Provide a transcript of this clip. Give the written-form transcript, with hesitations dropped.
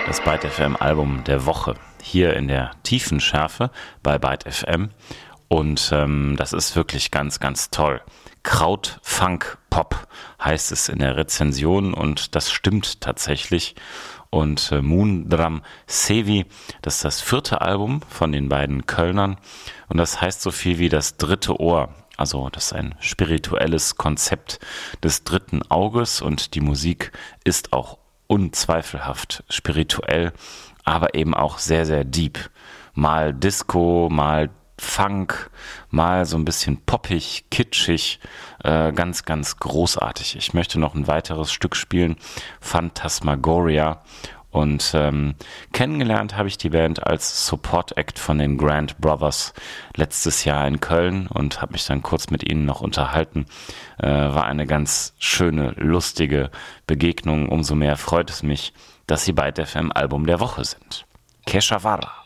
Das Byte FM Album der Woche hier in der Tiefenschärfe bei Byte FM und das ist wirklich ganz, ganz toll. Kraut, Funk, Pop heißt es in der Rezension und das stimmt tatsächlich. Und Moondrum Sevi, das ist das 4. Album von den beiden Kölnern und das heißt so viel wie das dritte Ohr. Also das ist ein spirituelles Konzept des dritten Auges und die Musik ist auch unzweifelhaft spirituell, aber eben auch sehr, sehr deep. Mal Disco, mal Funk, mal so ein bisschen poppig, kitschig, ganz, ganz großartig. Ich möchte noch ein weiteres Stück spielen, Phantasmagoria. Und kennengelernt habe ich die Band als Support Act von den Grand Brothers letztes Jahr in Köln und habe mich dann kurz mit ihnen noch unterhalten. War eine ganz schöne, lustige Begegnung. Umso mehr freut es mich, dass sie Byte FM Album der Woche sind. Keshavara.